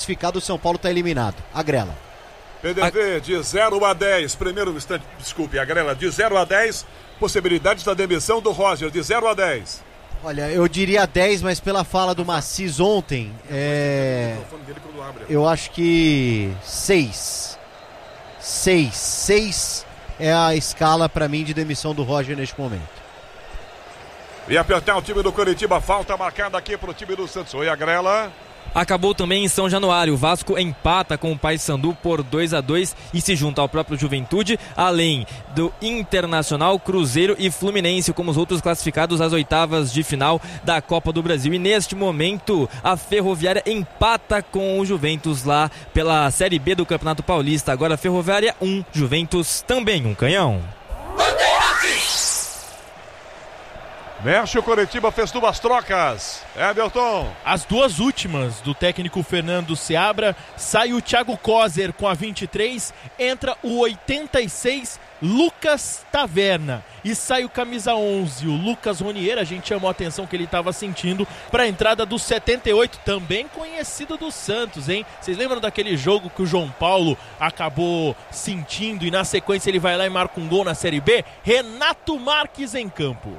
classificado, o São Paulo está eliminado. Agrela. PDV de 0 a 10, primeiro instante, desculpe, Agrela, de 0 a 10, possibilidades da demissão do Roger, de 0 a 10. Olha, eu diria 10, mas pela fala do Macis ontem, eu acho que 6. 6 é a escala para mim de demissão do Roger neste momento. E apertar o time do Coritiba, falta marcada aqui pro time do Santos. Oi, Agrela. Acabou também em São Januário. O Vasco empata com o Paysandu por 2-2 e se junta ao próprio Juventude, além do Internacional, Cruzeiro e Fluminense como os outros classificados às oitavas de final da Copa do Brasil. E neste momento a Ferroviária empata com o Juventus lá pela Série B do Campeonato Paulista. Agora Ferroviária 1, Juventus também 1, Canhão. Mexe o Coritiba, fez 2 trocas. Everton. As 2 últimas do técnico Fernando Seabra. Sai o Thiago Kozer com a 23, entra o 86, Lucas Taverna. E sai o camisa 11, o Lucas Ronier. A gente chamou a atenção que ele estava sentindo para a entrada do 78, também conhecido do Santos, hein? Vocês lembram daquele jogo que o João Paulo acabou sentindo e na sequência ele vai lá e marca um gol na Série B? Renato Marques em campo.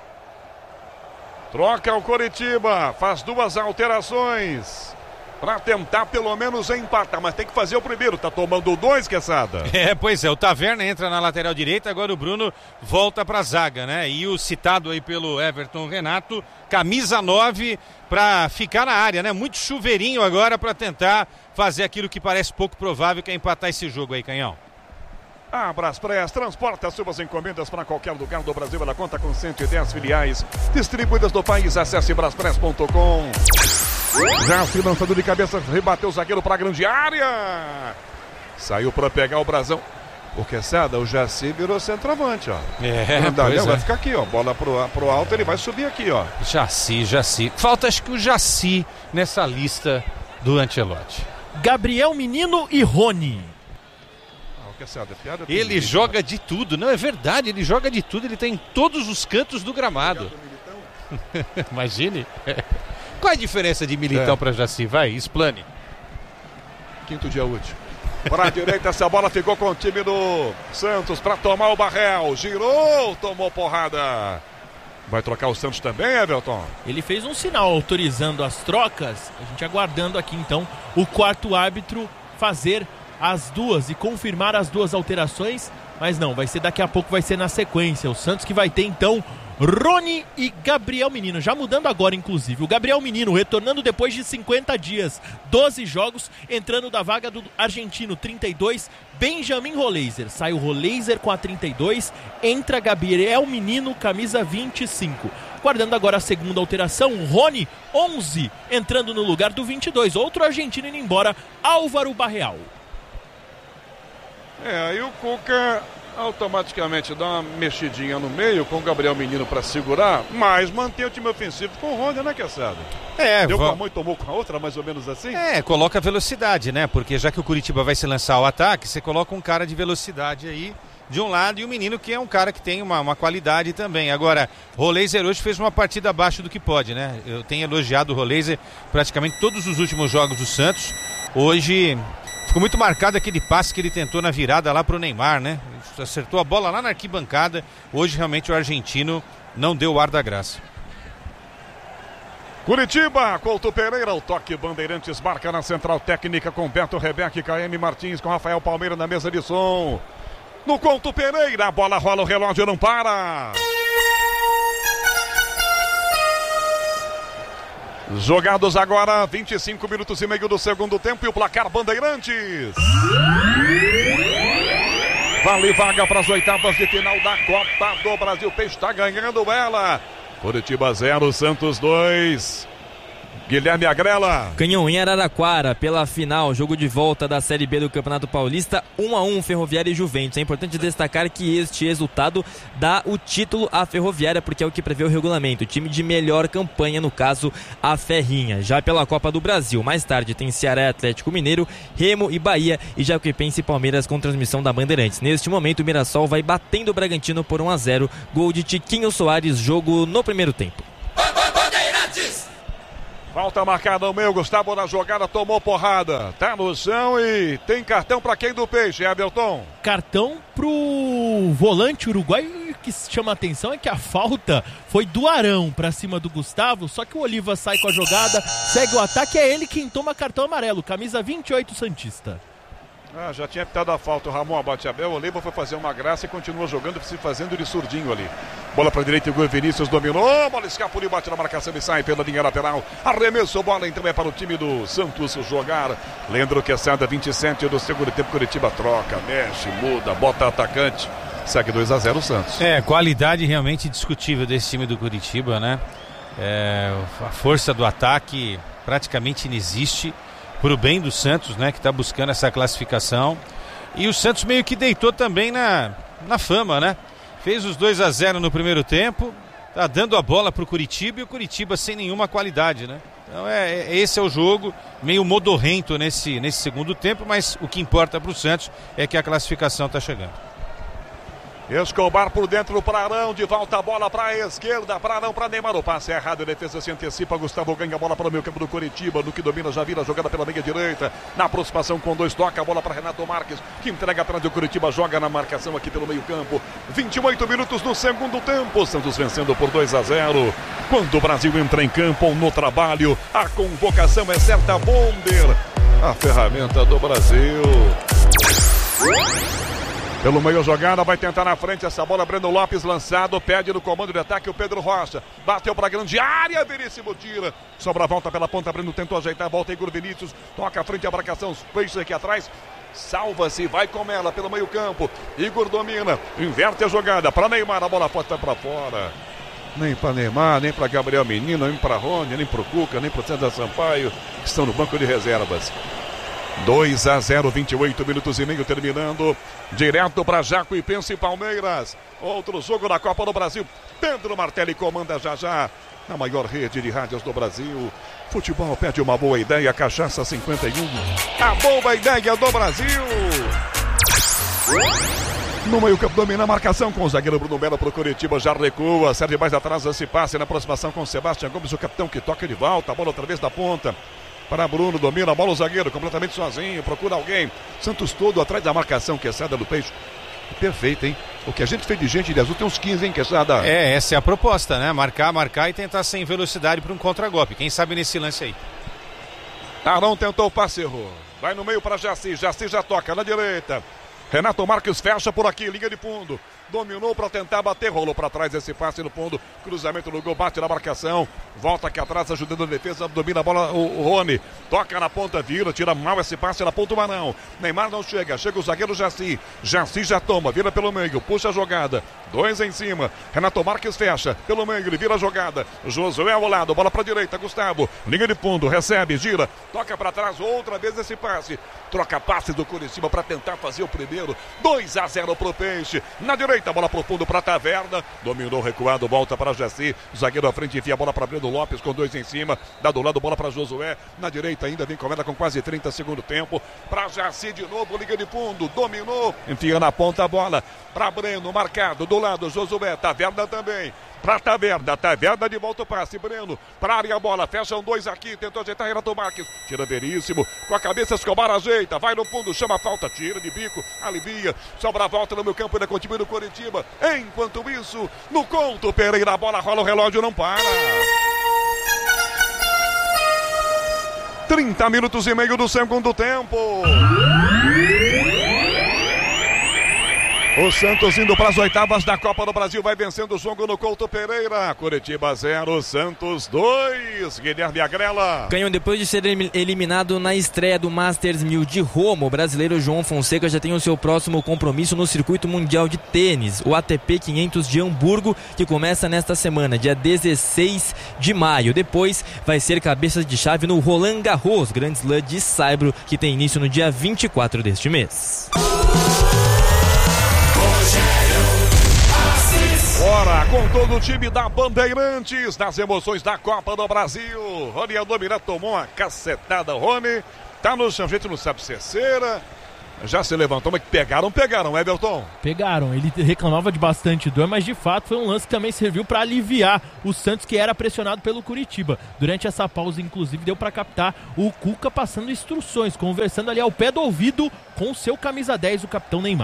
Troca o Coritiba, faz 2 alterações para tentar pelo menos empatar, mas tem que fazer o primeiro, tá tomando 2, Quesada. Pois é, o Taverna entra na lateral direita, agora o Bruno volta pra zaga, né? E o citado aí pelo Everton Renato, camisa 9 para ficar na área, né? Muito chuveirinho agora para tentar fazer aquilo que parece pouco provável, que é empatar esse jogo aí, Canhão. A Braspress transporta suas encomendas para qualquer lugar do Brasil. Ela conta com 110 filiais distribuídas no país. Acesse braspress.com. Já se lançando de cabeça, rebateu o zagueiro para a grande área. Saiu para pegar o Brasão. O Quesada, o Jaci virou centroavante, ó. Vai ficar aqui, ó. Bola pro alto, ele vai subir aqui, ó. Jaci. Falta acho que o Jaci nessa lista do Ancelotti. Gabriel Menino e Rony. Ele joga de tudo, não é verdade, ele joga de tudo, ele tá em todos os cantos do gramado. Imagine. Qual é a diferença de Militão para Jaci? Vai, explane. 5º dia útil. Para a direita, essa bola ficou com o time do Santos para tomar o Barrel. Girou, tomou porrada. Vai trocar o Santos também, Everton? Ele fez um sinal autorizando as trocas. A gente aguardando aqui então o quarto árbitro fazer as 2 e confirmar as 2 alterações, mas não, vai ser daqui a pouco, vai ser na sequência. O Santos que vai ter então Rony e Gabriel Menino, já mudando agora inclusive. O Gabriel Menino retornando depois de 50 dias, 12 jogos, entrando da vaga do argentino 32, Benjamin Roleiser. Sai o Roleiser com a 32, entra Gabriel Menino, camisa 25. Guardando agora a segunda alteração, Rony, 11, entrando no lugar do 22. Outro argentino indo embora, Álvaro Barreal. Aí o Cuca automaticamente dá uma mexidinha no meio com o Gabriel Menino para segurar, mas mantém o time ofensivo com o Ronda, né, Quesada? Deu com a mão e tomou com a outra, mais ou menos assim? Coloca velocidade, né? Porque já que o Coritiba vai se lançar ao ataque, você coloca um cara de velocidade aí de um lado e o Menino que é um cara que tem uma qualidade também. Agora, Roleiser hoje fez uma partida abaixo do que pode, né? Eu tenho elogiado o Roleiser praticamente todos os últimos jogos do Santos. Hoje ficou muito marcado aquele passe que ele tentou na virada lá pro Neymar, né? Acertou a bola lá na arquibancada. Hoje realmente o argentino não deu o ar da graça. Curitiba, Couto Pereira, o toque Bandeirantes marca na central técnica com Beto Rebeque, KM Martins, com Rafael Palmeira na mesa de som. No Couto Pereira, a bola rola, o relógio não para. Jogados agora 25 minutos e meio do segundo tempo e o placar Bandeirantes. Vale vaga para as oitavas de final da Copa do Brasil. O Peixe está ganhando ela. Curitiba 0, Santos 2. Guilherme Agrela. Canhão em Araraquara pela final, jogo de volta da Série B do Campeonato Paulista, 1-1 Ferroviária e Juventus. É importante destacar que este resultado dá o título à Ferroviária, porque é o que prevê o regulamento, o time de melhor campanha, no caso a Ferrinha. Já pela Copa do Brasil, mais tarde tem Ceará e Atlético Mineiro, Remo e Bahia e Jacuipense e Palmeiras com transmissão da Bandeirantes. Neste momento o Mirassol vai batendo o Bragantino por 1-0, gol de Tiquinho Soares, jogo no primeiro tempo. Falta marcada no meio, Gustavo na jogada, tomou porrada. Tá no chão e tem cartão pra quem do Peixe, Everton? Cartão pro volante uruguaio. O que chama a atenção é que a falta foi do Arão pra cima do Gustavo, só que o Oliva sai com a jogada, segue o ataque, é ele quem toma cartão amarelo, camisa 28 Santista. Já tinha pitado a falta o Ramon Abateabel. O Oliva foi fazer uma graça e continua jogando, se fazendo de surdinho ali. Bola para direita, o Vinícius dominou. Bola escapou e bate na marcação e sai pela linha lateral. Arremesso, bola então é para o time do Santos jogar. Leandro Quesada, 27 do segundo tempo. Curitiba troca, mexe, muda, bota atacante. Segue 2-0 o Santos. Qualidade realmente discutível desse time do Curitiba, né? A força do ataque praticamente inexiste. Pro bem do Santos, né, que está buscando essa classificação. E o Santos meio que deitou também na fama, né? Fez os 2-0 no primeiro tempo, tá dando a bola pro Curitiba e o Curitiba sem nenhuma qualidade, né? Então esse é o jogo, meio modorrento nesse segundo tempo, mas o que importa pro Santos é que a classificação tá chegando. Escobar por dentro para Arão, de volta a bola para a esquerda, para Arão, para Neymar, o passe é errado, a defesa se antecipa, Gustavo ganha a bola para o meio campo do Curitiba, no que domina já vira a jogada pela meia direita, na aproximação com 2, toca a bola para Renato Marques, que entrega atrás do Curitiba, joga na marcação aqui pelo meio campo, 28 minutos no segundo tempo, Santos vencendo por 2-0, quando o Brasil entra em campo ou no trabalho, a convocação é certa, Bonder, a ferramenta do Brasil. Pelo meio jogada, vai tentar na frente essa bola, Breno Lopes lançado, pede no comando de ataque o Pedro Rocha, bateu para a grande área, Veríssimo tira, sobra a volta pela ponta, Breno tentou ajeitar a volta, Igor Vinícius, toca à frente a marcação, os peixes aqui atrás, salva-se, vai com ela pelo meio campo, Igor domina, inverte a jogada, para Neymar, a bola pode estar para fora, nem para Neymar, nem para Gabriel Menino, nem para Rony, nem para o Cuca, nem para o César Sampaio, que estão no banco de reservas. 2-0, 28 minutos e meio terminando, direto para Jacuipense e Palmeiras, outro jogo da Copa do Brasil, Pedro Martelli comanda já, na maior rede de rádios do Brasil, futebol pede uma boa ideia, Cachaça 51, a boa ideia do Brasil. No meio campo domina a marcação com o zagueiro Bruno Melo pro Curitiba, já recua, serve mais atrás, esse passe na aproximação com o Sebastião Gomes, o capitão que toca de volta, a bola outra vez da ponta. Para Bruno, domina a bola o zagueiro, completamente sozinho, procura alguém. Santos todo atrás da marcação, Quesada do Peixe. Perfeito, hein? O que a gente fez de gente de azul tem uns 15, hein, Quesada? Essa é a proposta, né? Marcar e tentar sem velocidade para um contragolpe. Quem sabe nesse lance aí. Arão tentou o passe, errou. Vai no meio para Jaci já toca na direita. Renato Marques fecha por aqui, linha de fundo. Dominou para tentar bater, rolou para trás esse passe no fundo, cruzamento no gol, bate na marcação, volta aqui atrás ajudando a defesa, domina a bola o Rony, toca na ponta, vira, tira mal esse passe na ponta, não. Neymar não chega o zagueiro Jaci já toma, vira pelo meio, puxa a jogada, 2 em cima, Renato Marques fecha, pelo meio, ele vira a jogada, Josué ao lado, bola para direita, Gustavo, linha de fundo, recebe, gira, toca para trás, outra vez esse passe, troca passe do Curitiba para tentar fazer o primeiro, 2-0 pro Peixe, na direita, a bola pro fundo para Taverna, dominou recuado, volta para Jaci, zagueiro à frente, enfia a bola para Breno Lopes com 2 em cima, dá do lado, bola para Josué, na direita ainda vem com ela com quase 30 segundo tempo, para Jaci de novo, liga de fundo, dominou, enfia na ponta a bola, para Breno, marcado, do lado, Josué, Taverna também, para Taverna de volta o passe, Breno, para área a bola, fecham 2 aqui, tentou ajeitar Renato Marques, tira Veríssimo, com a cabeça Escobar ajeita, vai no fundo, chama a falta, tira de bico, alivia, sobra a volta no meu campo, ainda continua no Curitiba, enquanto isso, no Couto Pereira, a bola rola, o relógio não para. 30 minutos e meio do segundo tempo. O Santos indo para as oitavas da Copa do Brasil, vai vencendo o jogo no Couto Pereira. Curitiba 0, Santos 2. Guilherme Agrela. Ganhou depois de ser eliminado na estreia do Masters 1000 de Roma. O brasileiro João Fonseca já tem o seu próximo compromisso no circuito mundial de tênis, o ATP 500 de Hamburgo, que começa nesta semana, dia 16 de maio. Depois vai ser cabeça de chave no Roland Garros, Grand Slam de Saibro, que tem início no dia 24 deste mês. Bora com todo o time da Bandeirantes, das emoções da Copa do Brasil. Rony Aldomira tomou uma cacetada, Rony. Tá no chão, a gente não sabe se é cera, já se levantou, mas pegaram, Everton. Pegaram, ele reclamava de bastante dor, mas de fato foi um lance que também serviu para aliviar o Santos, que era pressionado pelo Curitiba. Durante essa pausa, inclusive, deu para captar o Cuca passando instruções, conversando ali ao pé do ouvido com o seu camisa 10, o capitão Neymar.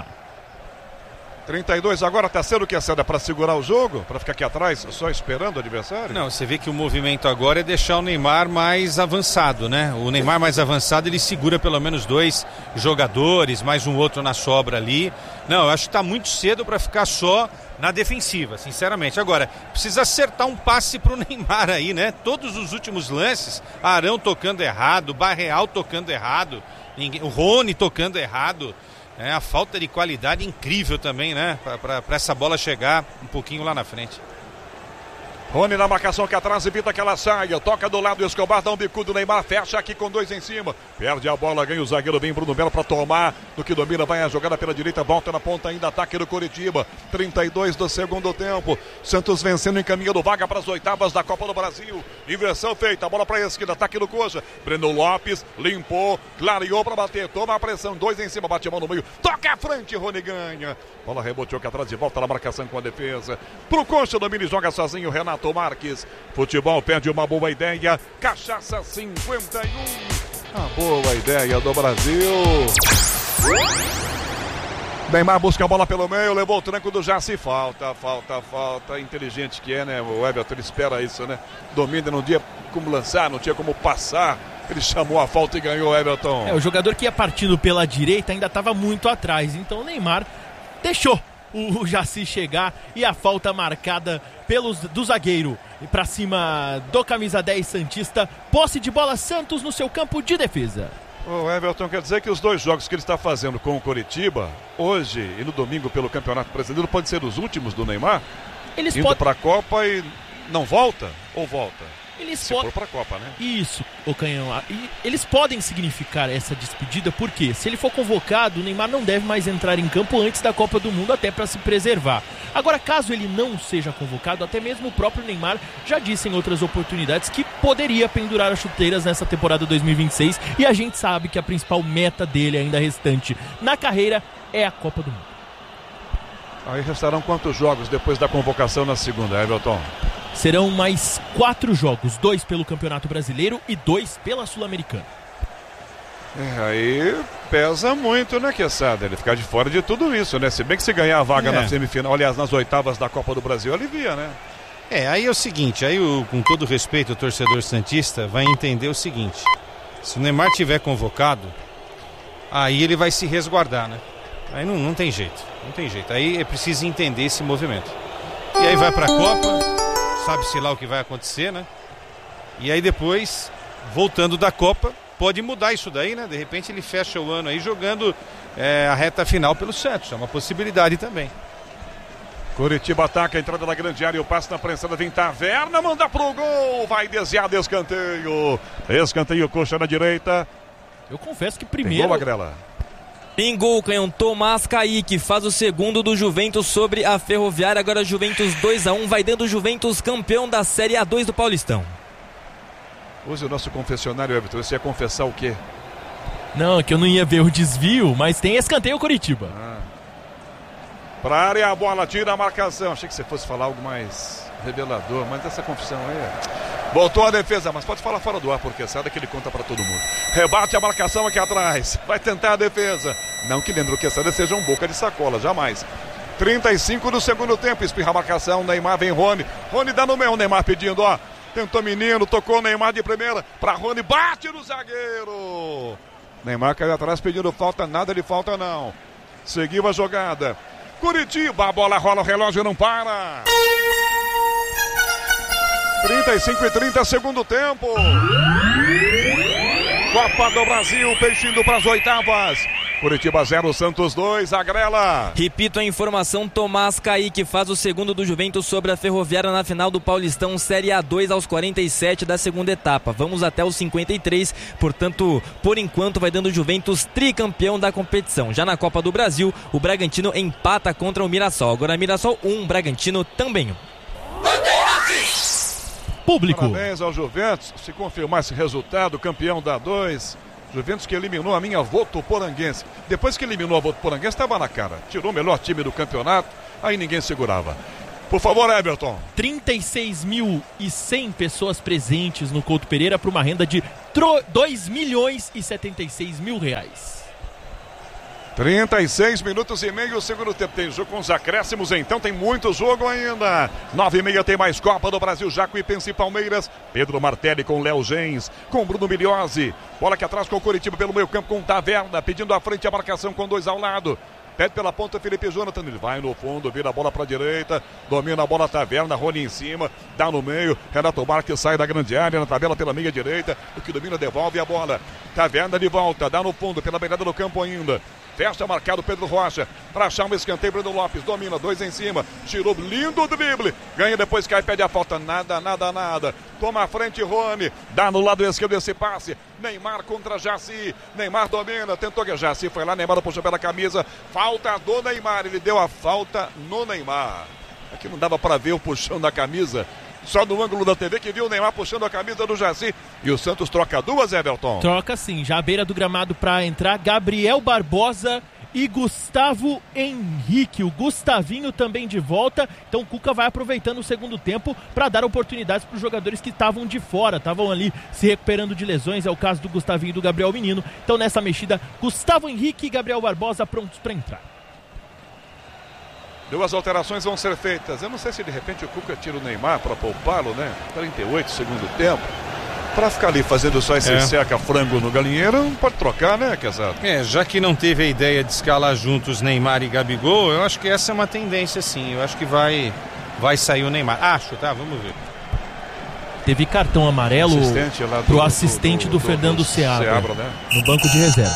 32 agora, tá sendo o que, César? Para segurar o jogo? Para ficar aqui atrás só esperando o adversário? Não, você vê que o movimento agora é deixar o Neymar mais avançado, né? O Neymar mais avançado, ele segura pelo menos 2 jogadores, mais um outro na sobra ali. Não, eu acho que tá muito cedo para ficar só na defensiva, sinceramente. Agora, precisa acertar um passe pro Neymar aí, né? Todos os últimos lances, Arão tocando errado, Barreal tocando errado, o Rony tocando errado. A falta de qualidade incrível também, né? Para essa bola chegar um pouquinho lá na frente. Rony na marcação que atrás, evita que ela saia. Toca do lado, Escobar dá um bicudo, Neymar fecha aqui com 2 em cima. Perde a bola, ganha o zagueiro, vem Bruno Melo para tomar. Do que domina, vai a jogada pela direita, volta na ponta ainda, ataque do Curitiba. 32 do segundo tempo. Santos vencendo, encaminhando vaga para as oitavas da Copa do Brasil. Inversão feita, bola para a esquerda, ataque do Coxa. Breno Lopes, limpou, clareou para bater, toma a pressão, 2 em cima, bate a mão no meio. Toca à frente, Rony ganha. Bola reboteou aqui atrás, de volta na marcação com a defesa. Pro Coxa, domina e joga sozinho, Renato Marques. Futebol pede uma boa ideia. Cachaça 51. A boa ideia do Brasil. Neymar busca a bola pelo meio, levou o tranco do Jaci. Falta. Inteligente que é, né? O Everton, ele espera isso, né? Domina, não tinha como lançar, não tinha como passar. Ele chamou a falta e ganhou o Everton. O jogador que ia partindo pela direita ainda estava muito atrás. Então o Neymar deixou o Jaci chegar e a falta marcada do zagueiro para cima do camisa 10 santista. Posse de bola, Santos no seu campo de defesa. O Everton, quer dizer que os 2 jogos que ele está fazendo com o Curitiba, hoje e no domingo pelo Campeonato Brasileiro, podem ser os últimos do Neymar? Indo para a Copa e não volta? Ou volta? Se for para a Copa, né? Isso, o Canhão. E eles podem significar essa despedida, porque se ele for convocado, o Neymar não deve mais entrar em campo antes da Copa do Mundo, até para se preservar. Agora, caso ele não seja convocado, até mesmo o próprio Neymar já disse em outras oportunidades que poderia pendurar as chuteiras nessa temporada 2026, e a gente sabe que a principal meta dele ainda restante na carreira é a Copa do Mundo. Aí restarão quantos jogos depois da convocação na segunda, Everton? Serão mais 4 jogos, 2 pelo Campeonato Brasileiro e 2 pela Sul-Americana. Aí pesa muito, né, Quesada? Ele ficar de fora de tudo isso, né? Se bem que se ganhar a vaga na semifinal, aliás, nas oitavas da Copa do Brasil, alivia, né? Aí é o seguinte, com todo respeito, o torcedor santista vai entender o seguinte: se o Neymar tiver convocado, aí ele vai se resguardar, né? Aí não tem jeito, aí é preciso entender esse movimento. E aí vai pra Copa, sabe-se lá o que vai acontecer, né? E aí depois, voltando da Copa, pode mudar isso daí, né? De repente ele fecha o ano aí jogando a reta final pelo Santos, é uma possibilidade também. Curitiba ataca a entrada da grande área, o passe na pressão, vem Taverna, manda pro gol, vai desviar de escanteio, Coxa na direita. Eu confesso que primeiro... Em gol, Canhão, Tomás Kaique faz o segundo do Juventus sobre a Ferroviária. Agora Juventus 2-1, vai dando o Juventus campeão da Série A2 do Paulistão. Use o nosso confessionário, Everton. Você ia confessar o quê? Não, que eu não ia ver o desvio, mas tem escanteio Curitiba. Pra área, a bola tira a marcação. Achei que você fosse falar algo mais revelador, mas essa confissão aí... Voltou a defesa, mas pode falar fora do ar, porque sabe que ele conta pra todo mundo. Rebate a marcação aqui atrás, vai tentar a defesa. Não que Leandro Quesada seja um boca de sacola, jamais. 35 do segundo tempo, espirra a marcação, Neymar vem Rony. Rony dá no meio, Neymar pedindo, tentou menino, tocou Neymar de primeira pra Rony, bate no zagueiro. Neymar caiu atrás pedindo falta, nada de falta não. Seguiu a jogada. Curitiba, a bola rola, o relógio não para. 35-30, segundo tempo. Copa do Brasil, peixinho para as oitavas. Curitiba 0, Santos 2, Agrela. Repito a informação, Tomás Kaique faz o segundo do Juventus sobre a Ferroviária na final do Paulistão Série A2 aos 47 da segunda etapa. Vamos até os 53, portanto, por enquanto vai dando o Juventus tricampeão da competição. Já na Copa do Brasil, o Bragantino empata contra o Mirassol. Agora Mirassol 1, Bragantino também 1. Público. Parabéns ao Juventus, se confirmar esse resultado, campeão da A2, Juventus que eliminou a minha Votuporanguense. Depois que eliminou a Votuporanguense, estava na cara. Tirou o melhor time do campeonato, aí ninguém segurava. Por favor, Everton. 36.100 pessoas presentes no Couto Pereira para uma renda de 2.076.000 reais. 36 minutos e meio, o segundo tempo. Tem jogo com os acréscimos, então tem muito jogo ainda. 9h30 tem mais Copa do Brasil, Jacuipense e Palmeiras. Pedro Martelli com Léo Gens, com Bruno Miliozzi. Bola aqui atrás com o Coritiba pelo meio campo com Taverna, pedindo à frente a marcação com 2 ao lado. Pede pela ponta Felipe Jonathan, ele vai no fundo, vira a bola para a direita, domina a bola Taverna, Rony em cima, dá no meio, Renato Marques sai da grande área, na tabela pela meia direita, o que domina devolve a bola. Taverna de volta, dá no fundo, pela beirada do campo ainda. Fecha marcado Pedro Rocha, para achar um escanteio, Breno Lopes, domina, 2 em cima, tirou, lindo drible, ganha, depois cai, pede a falta, nada, toma a frente Rony, dá no lado esquerdo esse passe, Neymar contra Jaci, Neymar domina, tentou que Jaci foi lá, Neymar puxou pela camisa, falta do Neymar, ele deu a falta no Neymar, aqui não dava para ver o puxão da camisa, só no ângulo da TV que viu o Neymar puxando a camisa do Jaci. E o Santos troca 2, Everton. Troca sim, já à beira do gramado para entrar Gabriel Barbosa e Gustavo Henrique. O Gustavinho também de volta. Então o Cuca vai aproveitando o segundo tempo para dar oportunidades para os jogadores que estavam de fora, estavam ali se recuperando de lesões. É o caso do Gustavinho e do Gabriel Menino. Então nessa mexida, Gustavo Henrique e Gabriel Barbosa prontos para entrar. 2 alterações vão ser feitas. Eu não sei se de repente o Cuca tira o Neymar para poupá-lo, né? 38 segundo tempo. Para ficar ali fazendo só esse seca-frango no galinheiro, não pode trocar, né, Quezado? Já que não teve a ideia de escalar juntos Neymar e Gabigol, eu acho que essa é uma tendência, sim. Eu acho que vai sair o Neymar. Acho, tá? Vamos ver. Teve cartão amarelo pro assistente do Fernando Seabra, né? No banco de reserva.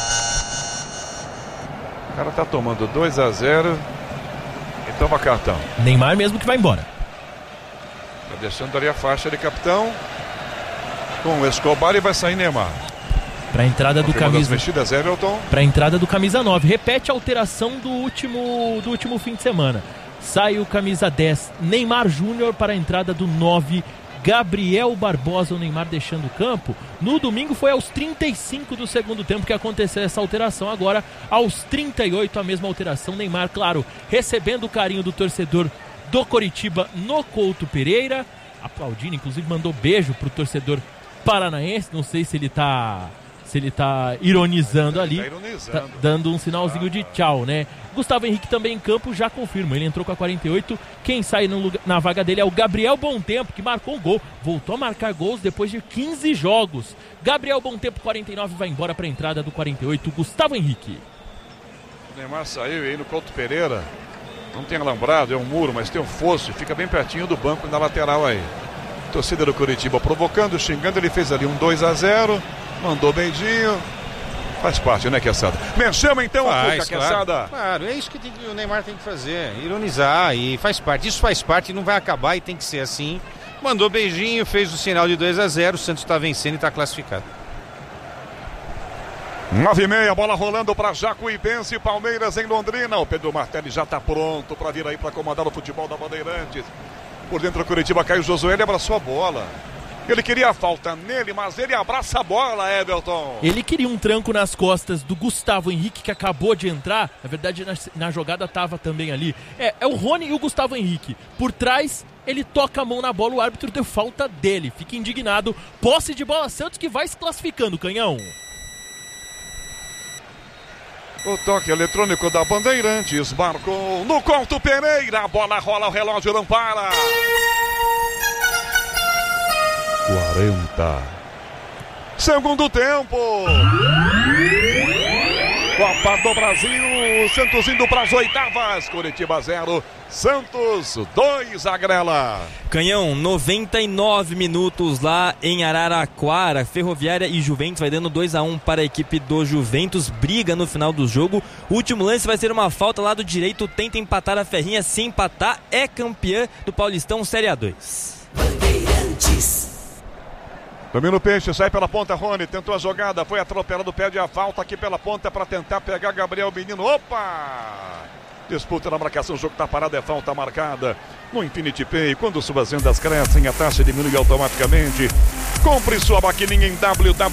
O cara tá tomando 2-0 e toma cartão. Neymar mesmo que vai embora. Tá deixando ali a faixa de capitão com o Escobar e vai sair Neymar. Para a entrada do camisa. Mexidas, Everton. Para a entrada do camisa 9. Repete a alteração do último fim de semana. Sai o camisa 10 Neymar Júnior para a entrada do 9 Gabriel Barbosa. O Neymar deixando o campo. No domingo foi aos 35 do segundo tempo que aconteceu essa alteração. Agora aos 38 a mesma alteração. Neymar, claro, recebendo o carinho do torcedor do Coritiba no Couto Pereira. Aplaudindo, inclusive mandou beijo pro torcedor paranaense. Não sei se ele tá ironizando ali. Tá dando um sinalzinho de tchau, né? Gustavo Henrique também em campo, já confirma. Ele entrou com a 48. Quem sai na vaga dele é o Gabriel Bontempo, que marcou um gol. Voltou a marcar gols depois de 15 jogos. Gabriel Bontempo, 49, vai embora para a entrada do 48, Gustavo Henrique. O Neymar saiu aí no Couto Pereira. Não tem alambrado, é um muro, mas tem um fosso. Fica bem pertinho do banco na lateral aí. Torcida do Coritiba provocando, xingando. Ele fez ali um 2-0. Mandou beijinho. Faz parte, né, Queçada? Mexemos então a Cuca, Queçada. Claro, é isso que o Neymar tem que fazer. Ironizar, e faz parte. Isso faz parte, não vai acabar e tem que ser assim. Mandou beijinho, fez o sinal de 2-0. O Santos está vencendo e está classificado. 9h30, bola rolando para Jacuipense e Palmeiras em Londrina. O Pedro Martelli já está pronto para vir aí para comandar o futebol da Bandeirantes. Por dentro do Curitiba caiu o Josué, ele abraçou a bola. Ele queria a falta nele, mas ele abraça a bola, Everton. Ele queria um tranco nas costas do Gustavo Henrique, que acabou de entrar. Na verdade, na jogada estava também ali. É o Rony e o Gustavo Henrique. Por trás, ele toca a mão na bola, o árbitro deu falta dele. Fica indignado. Posse de bola, Santos que vai se classificando, Canhão. O toque eletrônico da Bandeirantes marcou no Couto Pereira. A bola rola, o relógio não para. 40. Segundo tempo. Copa do Brasil. Santos indo para as oitavas. Coritiba 0. Santos 2, Agrela. Canhão, 99 minutos lá em Araraquara. Ferroviária e Juventus vai dando 2-1 para a equipe do Juventus. Briga no final do jogo. O último lance vai ser uma falta lá do direito. Tenta empatar a Ferrinha. Se empatar, é campeã do Paulistão Série A2. Bandeirantes. Domina o Peixe, sai pela ponta, Rony, tentou a jogada, foi atropelado, pede a falta aqui pela ponta para tentar pegar Gabriel Menino. Opa! Disputa na marcação, o jogo está parado, é falta marcada no Infinity Pay. Quando suas vendas crescem, a taxa diminui automaticamente. Compre sua maquininha em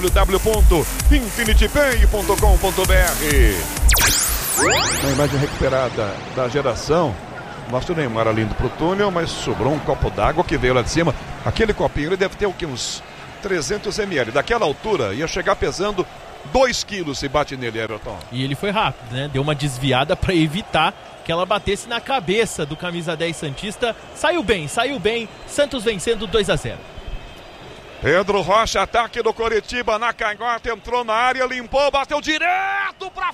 www.infinitypay.com.br. Na imagem recuperada da geração, mostra o Neymar ali indo pro túnel, mas sobrou um copo d'água que veio lá de cima. Aquele copinho, ele deve ter o que? Uns 300 ml. Daquela altura, ia chegar pesando 2 quilos se bate nele, Everton. E ele foi rápido, né? Deu uma desviada para evitar que ela batesse na cabeça do camisa 10 santista. Saiu bem. Santos vencendo 2-0. Pedro Rocha, ataque do Coritiba na canhota, entrou na área, limpou, bateu direto pra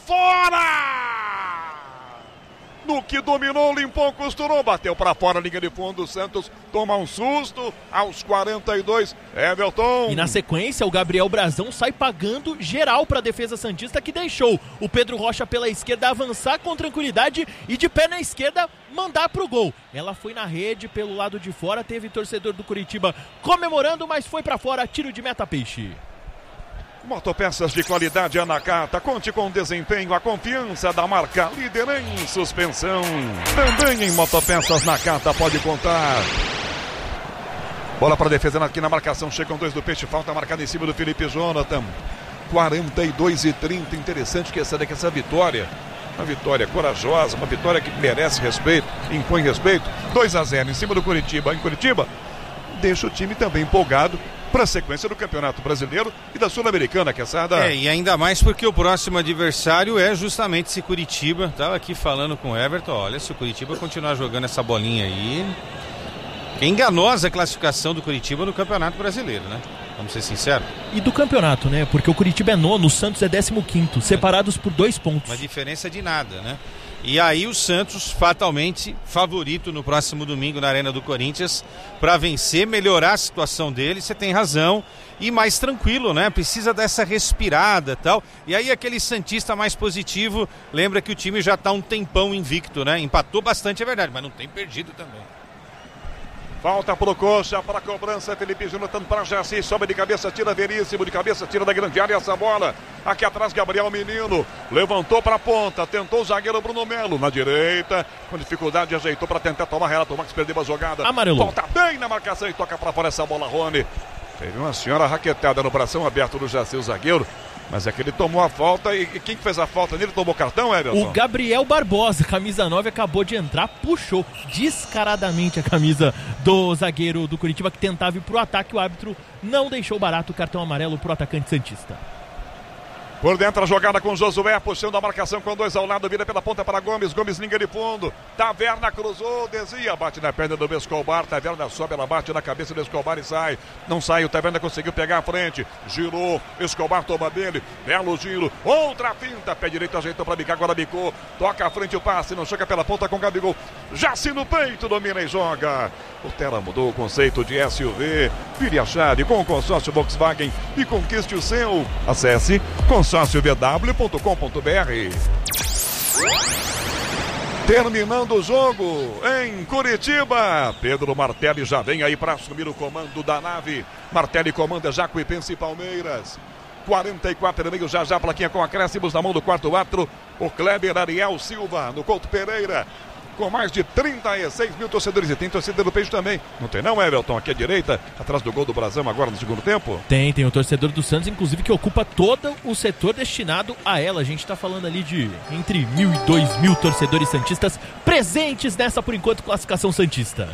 fora! No que dominou, limpou, costurou, bateu pra fora, linha de fundo, o Santos toma um susto aos 42, Everton. E na sequência, o Gabriel Brazão sai pagando geral pra defesa santista, que deixou o Pedro Rocha pela esquerda avançar com tranquilidade e de pé na esquerda mandar pro gol. Ela foi na rede pelo lado de fora, teve torcedor do Coritiba comemorando, mas foi pra fora, tiro de meta, Peixe. Motopeças de qualidade Anacata, conte com o desempenho, a confiança da marca líder em suspensão. Também em Motopeças Nakata pode contar. Bola para defesa aqui na marcação, chegam 2 do Peixe, falta marcada em cima do Felipe Jonathan. 42-30, interessante que essa vitória, uma vitória corajosa, uma vitória que merece respeito, impõe respeito. 2-0 em cima do Coritiba. Em Coritiba, deixa o time também empolgado para a sequência do Campeonato Brasileiro e da Sul-Americana, Queçada. E ainda mais porque o próximo adversário é justamente esse Coritiba. Estava aqui falando com o Everton, olha, se o Coritiba continuar jogando essa bolinha aí, que é enganosa a classificação do Coritiba no Campeonato Brasileiro, né? Vamos ser sinceros. E do campeonato, né? Porque o Coritiba é 9º, o Santos é 15º, separados por 2 pontos. Uma diferença de nada, né? E aí o Santos, fatalmente, favorito no próximo domingo na Arena do Corinthians, para vencer, melhorar a situação dele, você tem razão, e mais tranquilo, né? Precisa dessa respirada e tal. E aí aquele santista mais positivo, lembra que o time já está um tempão invicto, né? Empatou bastante, é verdade, mas não tem perdido também. Falta pro Coxa, para a cobrança, Felipe Jonathan para Jaci, sobe de cabeça, tira Veríssimo, de cabeça, tira da grande área essa bola. Aqui atrás, Gabriel Menino, levantou para a ponta, tentou o zagueiro Bruno Melo, na direita, com dificuldade, ajeitou para tentar tomar Renato Max, perdeu a jogada. Amarelo. Volta bem na marcação e toca para fora essa bola, Rony. Teve uma senhora raquetada no bração aberto do Jaci, o zagueiro. Mas é que ele tomou a falta e quem que fez a falta nele tomou cartão, Everton? O Gabriel Barbosa, camisa 9, acabou de entrar, puxou descaradamente a camisa do zagueiro do Coritiba que tentava ir pro ataque. O árbitro não deixou barato o cartão amarelo pro atacante santista. Por dentro a jogada com Josué, puxando a marcação com 2 ao lado, vira pela ponta para Gomes, Gomes linha de fundo, Taverna cruzou, desvia, bate na perna do Escobar, Taverna sobe, ela bate na cabeça do Escobar e sai, não sai, o Taverna conseguiu pegar a frente, girou, Escobar toma dele, belo giro, outra finta, pé direito ajeitou para bicar, agora bicou, toca a frente o passe, não chega pela ponta com Gabigol, Jaci no peito, domina e joga. O Terra mudou o conceito de SUV, vire a chave com o consórcio Volkswagen e conquiste o seu. Acesse consórciovw.com.br. Terminando o jogo em Curitiba, Pedro Martelli já vem aí para assumir o comando da nave. Martelli comanda Jacuipense e Palmeiras. 44,5 já plaquinha com acréscimos na mão do quarto árbitro, o Kleber Ariel Silva no Couto Pereira. Com mais de 36 mil torcedores. E tem torcedor do Peixe também. Não tem não, Everton? Aqui à direita, atrás do gol do Brasão agora no segundo tempo? Tem o torcedor do Santos, inclusive, que ocupa todo o setor destinado a ela. A gente tá falando ali de entre 1.000 e 2.000 torcedores santistas presentes nessa, por enquanto, classificação santista.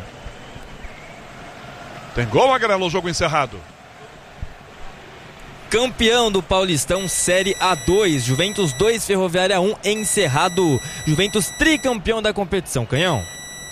Tem gol, Agrelo, o jogo encerrado. Campeão do Paulistão Série A2, Juventus 2, Ferroviária 1, encerrado. Juventus tricampeão da competição, Canhão.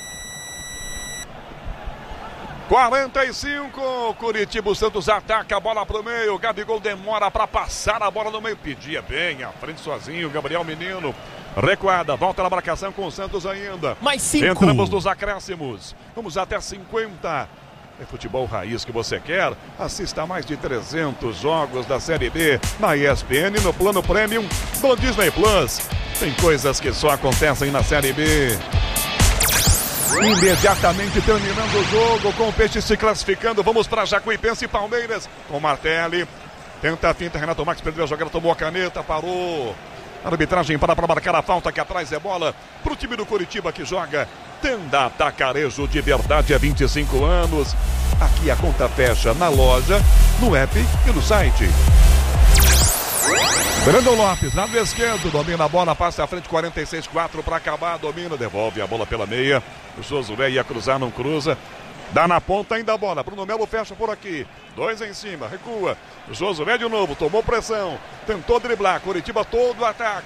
45, Curitiba, o Santos ataca a bola pro meio, Gabigol demora para passar a bola no meio, pedia bem, à frente sozinho, Gabriel Menino, recuada, volta na marcação com o Santos ainda. Mais 5. Entramos nos acréscimos, vamos até 50. É futebol raiz que você quer? Assista a mais de 300 jogos da Série B na ESPN no plano Premium do Disney Plus. Tem coisas que só acontecem na Série B. Imediatamente terminando o jogo, com o Peixe se classificando, vamos para Jacuipense e Palmeiras, com Martelli, tenta a finta, Renato Max perdeu a jogada, tomou a caneta, parou. A arbitragem para marcar a falta, que atrás é bola para o time do Coritiba que joga Tenda Atacarejo de verdade há 25 anos. Aqui a conta fecha na loja, no app e no site. Brandon Lopes, lado esquerdo, domina a bola, passa à frente, 46-4 para acabar, domina, devolve a bola pela meia. O Josué ia cruzar, não cruza. Dá na ponta ainda a bola, Bruno Melo fecha por aqui, 2 em cima, recua. O Josué de novo, tomou pressão, tentou driblar, Curitiba todo o ataque.